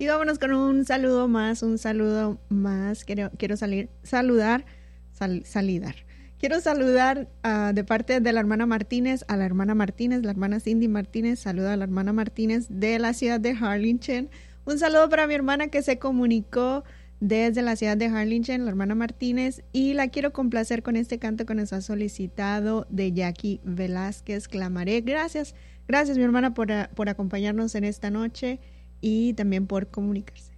Y vámonos con un saludo más. Quiero saludar. Quiero saludar de parte de la hermana Martínez a la hermana Martínez, la hermana Cindy Martínez. Saluda a la hermana Martínez de la ciudad de Harlingen. Un saludo para mi hermana que se comunicó desde la ciudad de Harlingen, la hermana Martínez, y la quiero complacer con este canto que nos ha solicitado de Jackie Velázquez, Clamaré. Gracias mi hermana por acompañarnos en esta noche y también por comunicarse.